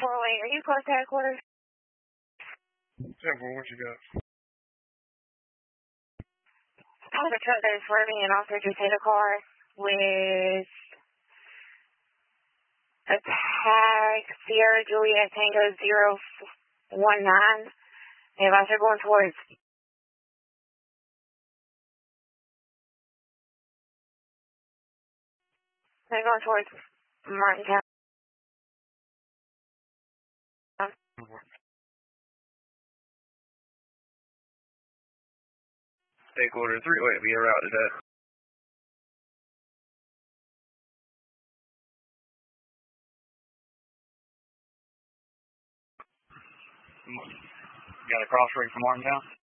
408, are you close to headquarters? 10-4, what you got? I have a truck that is swerving and also just hit a car with a tag Sierra Juliet Tango 019. And if they're going towards Martintown. Take order 308, be routed to that. Got a cross rate from Martintown?